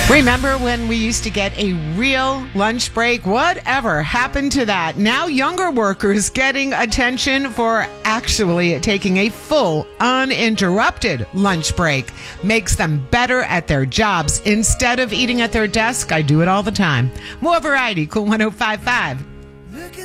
Remember when we used to get a real lunch break? Whatever happened to that? Now younger workers getting attention for actually taking a full, uninterrupted lunch break makes them better at their jobs. Instead of eating at their desk, I do it all the time. More variety, Cool 105.5.